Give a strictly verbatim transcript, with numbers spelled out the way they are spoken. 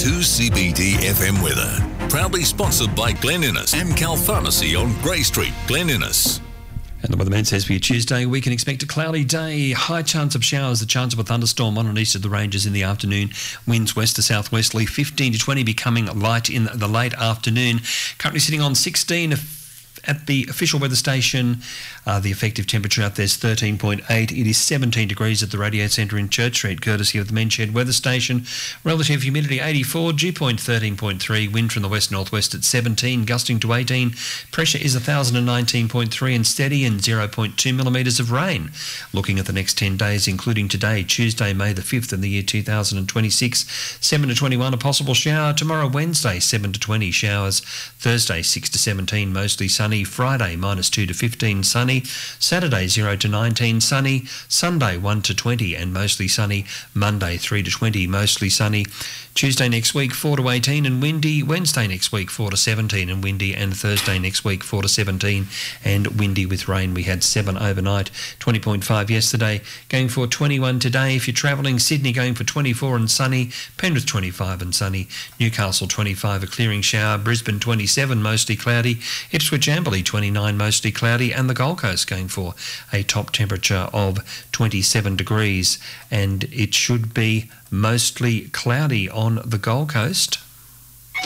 two C B D F M weather. Proudly sponsored by Glen Innes and Cal Pharmacy on Grey Street, Glen Innes. And the weatherman says for your Tuesday, we can expect a cloudy day, high chance of showers, the chance of a thunderstorm on and east of the ranges in the afternoon. Winds west to southwesterly, fifteen to twenty, becoming light in the late afternoon. Currently sitting on sixteen at the official weather station. Uh, the effective temperature out there is thirteen point eight. It is seventeen degrees at the Radio Centre in Church Street, courtesy of the Menshed Weather Station. Relative humidity eighty-four, dew point thirteen point three, wind from the west-northwest at seventeen, gusting to eighteen. Pressure is one thousand nineteen point three and steady, and zero point two millimetres of rain. Looking at the next ten days, including today, Tuesday, May the fifth in the year two thousand twenty-six, seven to twenty-one, a possible shower. Tomorrow, Wednesday, seven to twenty, showers. Thursday, six to seventeen, mostly sunny. Friday, minus two to fifteen, sunny. Saturday, zero to nineteen, sunny. Sunday, one to twenty and mostly sunny. Monday, three to twenty, mostly sunny. Tuesday next week, four to eighteen and windy. Wednesday next week, four to seventeen and windy. And Thursday next week, four to seventeen and windy with rain. We had seven overnight, twenty point five yesterday. Going for twenty-one today. If you're travelling, Sydney going for twenty-four and sunny. Penrith twenty-five and sunny. Newcastle twenty-five, a clearing shower. Brisbane twenty-seven, mostly cloudy. Ipswich Amberley twenty-nine, mostly cloudy. And the Gold Coast going for a top temperature of twenty-seven degrees. And it should be mostly cloudy on the Gold Coast.